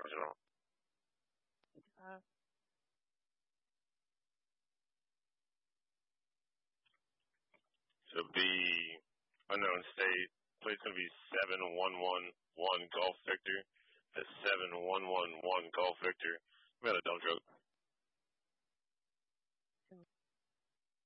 General. So be unknown state. Plate's going to be 7111 Golf Victor. That's 7111 Golf Victor. We got a dump joke.